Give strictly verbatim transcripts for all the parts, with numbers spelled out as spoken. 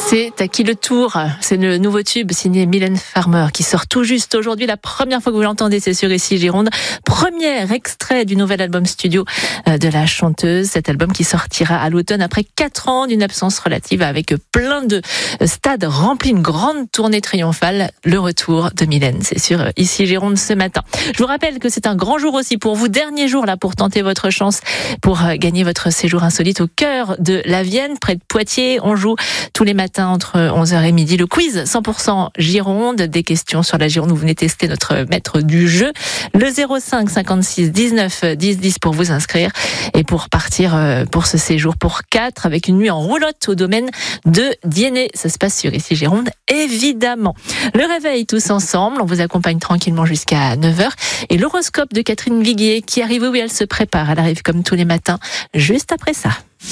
C'est à qui le tour? C'est le nouveau tube signé Mylène Farmer qui sort tout juste aujourd'hui. La première fois que vous l'entendez, c'est sur Ici Gironde. Premier extrait du nouvel album studio de la chanteuse. Cet album qui sortira à l'automne après quatre ans d'une absence relative avec plein de stades remplis, une grande tournée triomphale. Le retour de Mylène, c'est sur Ici Gironde ce matin. Je vous rappelle que c'est un grand jour aussi pour vous. Dernier jour là pour tenter votre chance pour gagner votre séjour insolite au cœur de la Vienne, près de Poitiers. On joue tous les matins entre onze heures et midi. Le quiz cent pour cent Gironde, des questions sur la Gironde. Vous venez tester notre maître du jeu. Le zéro cinq cinquante-six dix-neuf dix dix pour vous inscrire et pour partir pour ce séjour pour quatre avec une nuit en roulotte au domaine de Diennet. Ça se passe sur Ici Gironde, évidemment. Le réveil tous ensemble. On vous accompagne tranquillement jusqu'à neuf heures. Et l'horoscope de Catherine Viguier qui arrive où elle se prépare. Elle arrive comme tous les matins, juste après ça.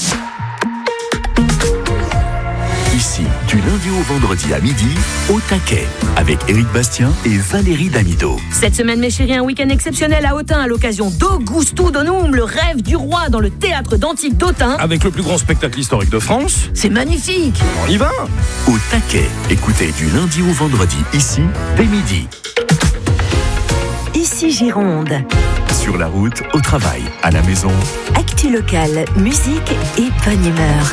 Ici, du lundi au vendredi à midi, au taquet, avec Éric Bastien et Valérie Damido. Cette semaine, mes chéris, un week-end exceptionnel à Autun à l'occasion d'Augusto Donum, le rêve du roi dans le théâtre d'Antique d'Autun. Avec le plus grand spectacle historique de France. C'est magnifique. On y va. Au taquet, écoutez du lundi au vendredi, ici, dès midi. Ici Gironde. Sur la route, au travail, à la maison. Actu locale, musique et bonne humeur.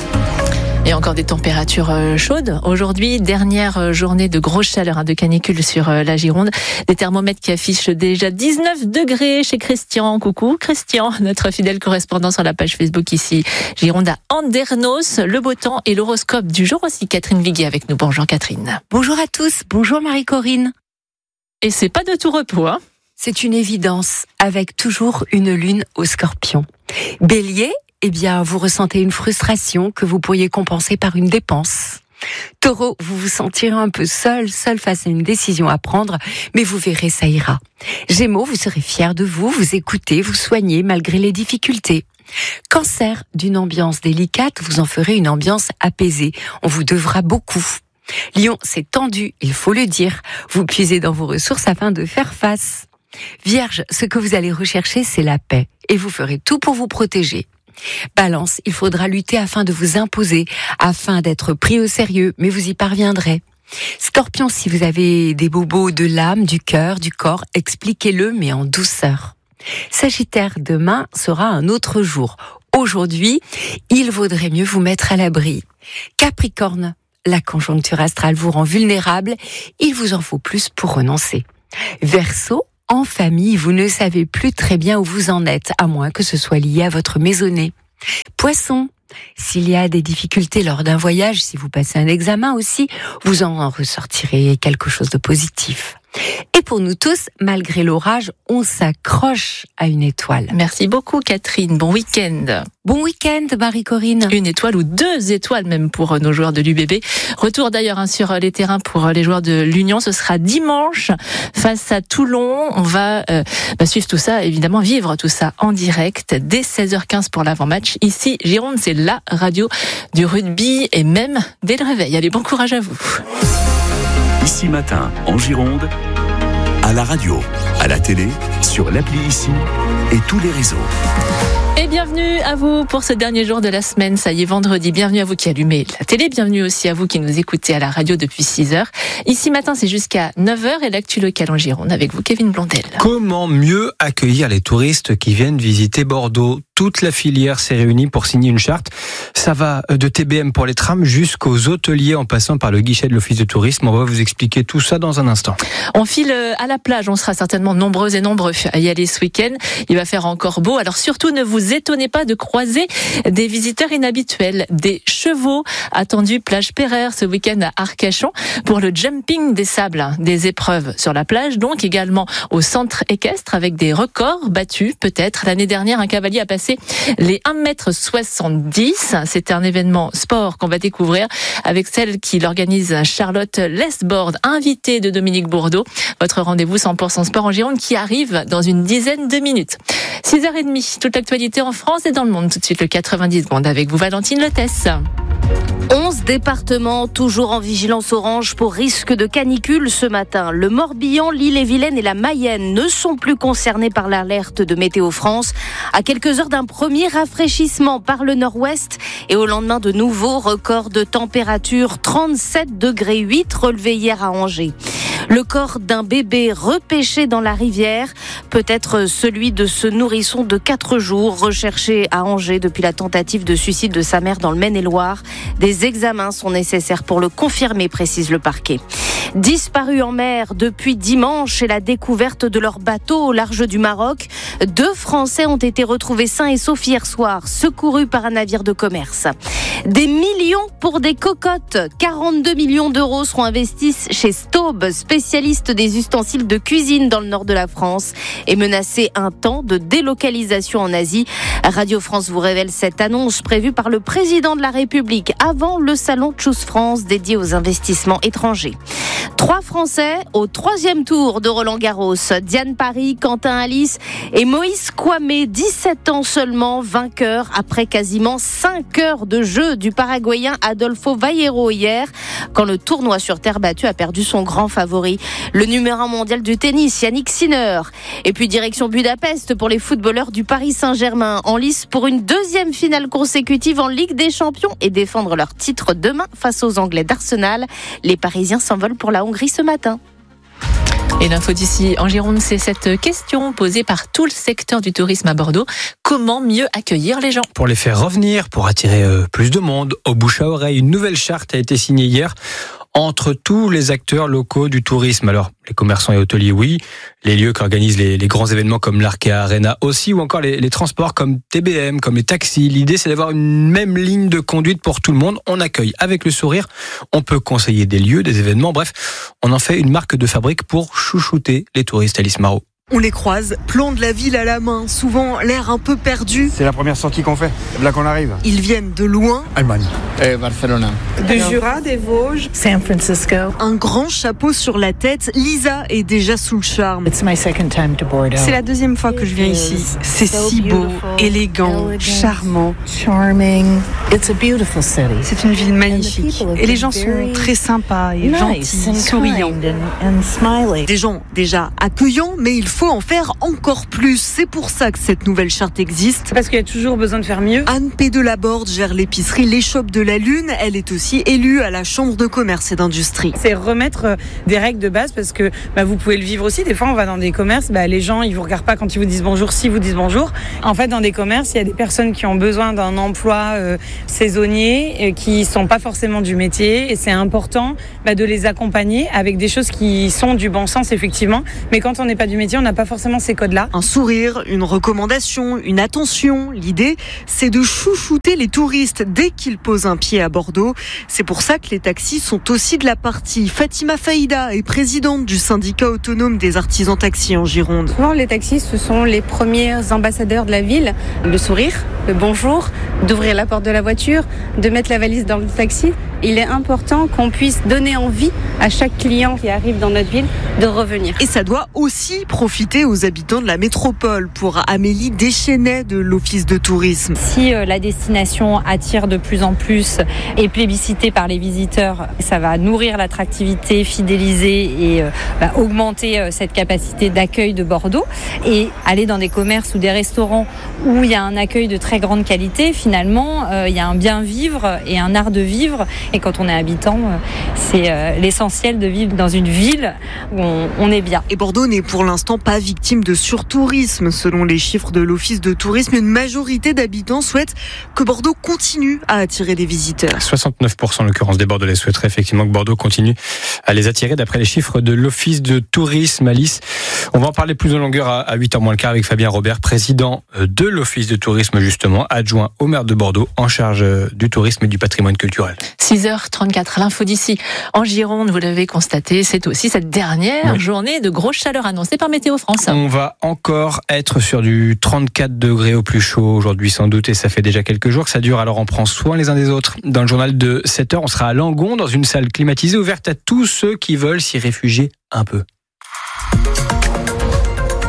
Et encore des températures chaudes. Aujourd'hui, dernière journée de grosse chaleur, de canicule sur la Gironde. Des thermomètres qui affichent déjà dix-neuf degrés chez Christian. Coucou Christian, notre fidèle correspondant sur la page Facebook Ici Gironde à Andernos. Le beau temps et l'horoscope du jour aussi. Catherine Viguier avec nous. Bonjour Catherine. Bonjour à tous. Bonjour Marie-Corinne. Et c'est pas de tout repos, hein? C'est une évidence, avec toujours une lune au Scorpion. Bélier, eh bien, vous ressentez une frustration que vous pourriez compenser par une dépense. Taureau, vous vous sentirez un peu seul, seul face à une décision à prendre, mais vous verrez, ça ira. Gémeaux, vous serez fiers de vous, vous écoutez, vous soignez malgré les difficultés. Cancer, d'une ambiance délicate, vous en ferez une ambiance apaisée. On vous devra beaucoup. Lion, c'est tendu, il faut le dire. Vous puisez dans vos ressources afin de faire face. Vierge, ce que vous allez rechercher, c'est la paix, et vous ferez tout pour vous protéger. Balance, il faudra lutter afin de vous imposer, afin d'être pris au sérieux, mais vous y parviendrez. Scorpion, si vous avez des bobos de l'âme, du cœur, du corps, expliquez-le, mais en douceur. Sagittaire, demain sera un autre jour. Aujourd'hui, il vaudrait mieux vous mettre à l'abri. Capricorne, la conjoncture astrale vous rend vulnérable, il vous en faut plus pour renoncer. Verseau, en famille, vous ne savez plus très bien où vous en êtes, à moins que ce soit lié à votre maisonnée. Poisson, s'il y a des difficultés lors d'un voyage, si vous passez un examen aussi, vous en ressortirez quelque chose de positif. Et pour nous tous, malgré l'orage, on s'accroche à une étoile. Merci beaucoup Catherine, bon week-end. Bon week-end Marie-Corinne. Une étoile ou deux étoiles même pour nos joueurs de l'U B B. Retour d'ailleurs hein, sur les terrains pour les joueurs de l'Union. Ce sera dimanche face à Toulon. On va euh, bah, suivre tout ça, évidemment vivre tout ça en direct dès seize heures quinze pour l'avant-match. Ici Gironde, c'est la radio du rugby et même dès le réveil. Allez, bon courage à vous. Ici matin, en Gironde, à la radio, à la télé, sur l'appli Ici et tous les réseaux. Et bienvenue à vous pour ce dernier jour de la semaine. Ça y est, vendredi. Bienvenue à vous qui allumez la télé. Bienvenue aussi à vous qui nous écoutez à la radio depuis six heures. Ici matin, c'est jusqu'à neuf heures et l'actu locale en Gironde avec vous, Kevin Blondel. Comment mieux accueillir les touristes qui viennent visiter Bordeaux? Toute la filière s'est réunie pour signer une charte. Ça va de T B M pour les trams jusqu'aux hôteliers en passant par le guichet de l'Office de tourisme. On va vous expliquer tout ça dans un instant. On file à la plage. On sera certainement nombreux et nombreux à y aller ce week-end. Il va faire encore beau. Alors surtout, ne vous étonnez pas de croiser des visiteurs inhabituels. Des chevaux attendus plage Pereire ce week-end à Arcachon pour le jumping des sables. Des épreuves sur la plage, donc également au centre équestre avec des records battus peut-être. L'année dernière, un cavalier a passé les un mètre soixante-dix. C'est un événement sport qu'on va découvrir avec celle qui l'organise, Charlotte Lesbord, invitée de Dominique Bourdeau. Votre rendez-vous cent pour cent sport en Gironde qui arrive dans une dizaine de minutes. six heures trente, toute l'actualité en France et dans le monde. Tout de suite le quatre-vingt-dix secondes avec vous, Valentine Lotès. onze départements toujours en vigilance orange pour risque de canicule ce matin. Le Morbihan, l'Ille-et-Vilaine et la Mayenne ne sont plus concernés par l'alerte de Météo France. À quelques heures d'un premier rafraîchissement par le nord-ouest et au lendemain de nouveaux records de température, trente-sept degrés huit relevés hier à Angers. Le corps d'un bébé repêché dans la rivière, peut-être celui de ce nourrisson de quatre jours recherché à Angers depuis la tentative de suicide de sa mère dans le Maine-et-Loire. Des examens sont nécessaires pour le confirmer, précise le parquet. Disparus en mer depuis dimanche et la découverte de leur bateau au large du Maroc, deux Français ont été retrouvés sains et saufs hier soir, secourus par un navire de commerce. Des millions pour des cocottes. quarante-deux millions d'euros seront investis chez Staub, spécialiste des ustensiles de cuisine dans le nord de la France, et menacé un temps de délocalisation en Asie. Radio France vous révèle cette annonce prévue par le président de la République avant le salon Choose France dédié aux investissements étrangers. Trois Français au troisième tour de Roland-Garros. Diane Paris, Quentin Alice et Moïse Kouamé, dix-sept ans seulement, vainqueur après quasiment cinq heures de jeu du Paraguayen Adolfo Vallejo hier, quand le tournoi sur terre battue a perdu son grand favori, le numéro un mondial du tennis, Yannick Sinner. Et puis direction Budapest pour les footballeurs du Paris Saint-Germain, en lice pour une deuxième finale consécutive en Ligue des Champions et défendre leur titre demain face aux Anglais d'Arsenal. Les Parisiens s'envolent pour la Hongrie ce matin. Et l'info d'ici en Gironde, c'est cette question posée par tout le secteur du tourisme à Bordeaux. Comment mieux accueillir les gens ? Pour les faire revenir, pour attirer euh, plus de monde, au bouche à oreille, une nouvelle charte a été signée hier entre tous les acteurs locaux du tourisme. Alors, les commerçants et hôteliers, oui. Les lieux qui organisent les, les grands événements comme l'Arkea Arena aussi, ou encore les, les transports comme T B M, comme les taxis. L'idée, c'est d'avoir une même ligne de conduite pour tout le monde. On accueille avec le sourire. On peut conseiller des lieux, des événements. Bref, on en fait une marque de fabrique pour chouchouter les touristes. Alice Marot. On les croise, plan de la ville à la main, souvent l'air un peu perdu. C'est la première sortie qu'on fait, là qu'on arrive. Ils viennent de loin. Allemagne, et Barcelone. De Jura, des Vosges, San Francisco. Un grand chapeau sur la tête, Lisa est déjà sous le charme. It's my second time to Bordeaux. C'est la deuxième fois que je viens ici. C'est si beau, élégant, charmant. Charming. It's a beautiful city. C'est une ville magnifique. Et les gens sont très sympas et gentils, souriants. Des gens déjà accueillants, mais il faut en faire encore plus. C'est pour ça que cette nouvelle charte existe. Parce qu'il y a toujours besoin de faire mieux. Anne P. Delaborde gère l'épicerie L'Échoppe de la Lune. Elle est aussi élue à la Chambre de commerce et d'industrie. C'est remettre des règles de base parce que bah, vous pouvez le vivre aussi. Des fois, on va dans des commerces, bah, les gens, ils vous regardent pas quand ils vous disent bonjour, si vous disent bonjour. En fait, dans des commerces, il y a des personnes qui ont besoin d'un emploi euh, saisonnier, euh, qui sont pas forcément du métier. Et c'est important bah, de les accompagner avec des choses qui sont du bon sens, effectivement. Mais quand on n'est pas du métier, on n'a pas forcément ces codes-là. Un sourire, une recommandation, une attention. L'idée, c'est de chouchouter les touristes dès qu'ils posent un pied à Bordeaux. C'est pour ça que les taxis sont aussi de la partie. Fatima Faïda est présidente du syndicat autonome des artisans taxis en Gironde. Souvent, les taxis, ce sont les premiers ambassadeurs de la ville. Le sourire, le bonjour, d'ouvrir la porte de la voiture, de mettre la valise dans le taxi. Il est important qu'on puisse donner envie à chaque client qui arrive dans notre ville de revenir. Et ça doit aussi profiter aux habitants de la métropole. Pour Amélie Deschenay de l'Office de tourisme. Si euh, la destination attire de plus en plus et plébiscitée par les visiteurs, ça va nourrir l'attractivité, fidéliser et euh, bah, augmenter euh, cette capacité d'accueil de Bordeaux. Et aller dans des commerces ou des restaurants où il y a un accueil de très grande qualité, finalement, euh, il y a un bien vivre et un art de vivre. Et quand on est habitant, euh, c'est euh, l'essentiel de vivre dans une ville où on, on est bien. Et Bordeaux n'est pour l'instant pas victime de surtourisme. Selon les chiffres de l'Office de tourisme, une majorité d'habitants souhaitent que Bordeaux continue à attirer des visiteurs. soixante-neuf pour cent en l'occurrence des Bordelais souhaiteraient effectivement que Bordeaux continue à les attirer d'après les chiffres de l'Office de tourisme. Alice, on va en parler plus en longueur à huit heures moins le quart avec Fabien Robert, président de l'Office de tourisme justement, adjoint au maire de Bordeaux en charge du tourisme et du patrimoine culturel. six heures trente-quatre, l'info d'ici en Gironde, vous l'avez constaté, c'est aussi cette dernière oui. journée de grosse chaleur annoncée par Météo France. On va encore être sur du trente-quatre degrés au plus chaud aujourd'hui sans doute, et ça fait déjà quelques jours que ça dure, alors on prend soin les uns des autres. Dans le journal de sept heures, on sera à Langon dans une salle climatisée ouverte à tous ceux qui veulent s'y réfugier un peu.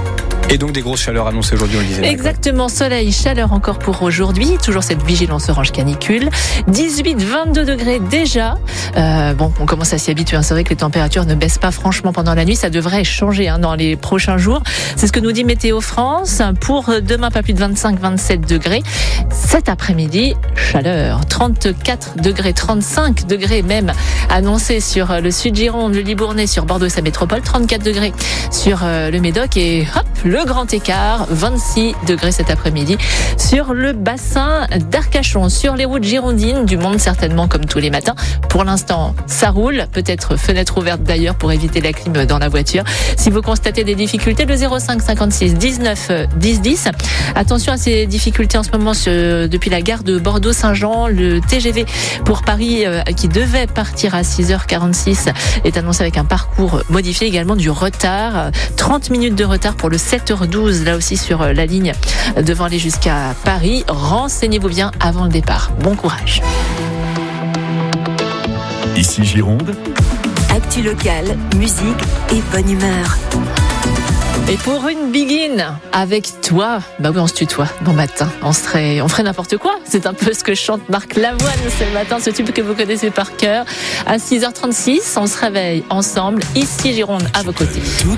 Et donc des grosses chaleurs annoncées aujourd'hui, on le disait. Exactement, soleil, chaleur encore pour aujourd'hui. Toujours cette vigilance orange canicule. dix-huit vingt-deux degrés déjà. Euh, bon, on commence à s'y habituer. Hein. C'est vrai que les températures ne baissent pas franchement pendant la nuit. Ça devrait changer hein, dans les prochains jours. C'est ce que nous dit Météo France. Pour demain, pas plus de vingt-cinq vingt-sept degrés. Cet après-midi, chaleur. trente-quatre degrés, trente-cinq degrés même annoncés sur le sud Gironde, le Libournais, sur Bordeaux et sa métropole. trente-quatre degrés sur le Médoc et hop, le grand écart, vingt-six degrés cet après-midi sur le bassin d'Arcachon, sur les routes girondines, du monde certainement comme tous les matins. Pour l'instant, ça roule, peut-être fenêtre ouverte d'ailleurs pour éviter la clim dans la voiture. Si vous constatez des difficultés, le zéro cinq cinquante-six dix-neuf dix dix. Attention à ces difficultés en ce moment sur, depuis la gare de Bordeaux-Saint-Jean. Le T G V pour Paris euh, qui devait partir à six heures quarante-six est annoncé avec un parcours modifié, également du retard. trente minutes de retard pour le sept heures douze, là aussi sur la ligne devant aller jusqu'à Paris. Renseignez-vous bien avant le départ. Bon courage. Ici Gironde. Actu locale, musique et bonne humeur. Et pour une begin avec toi, bah oui on se tutoie, bon matin, on serait, on ferait n'importe quoi. C'est un peu ce que chante Marc Lavoine ce matin, ce tube que vous connaissez par cœur. À six heures trente-six, on se réveille ensemble, ici Gironde à vos côtés.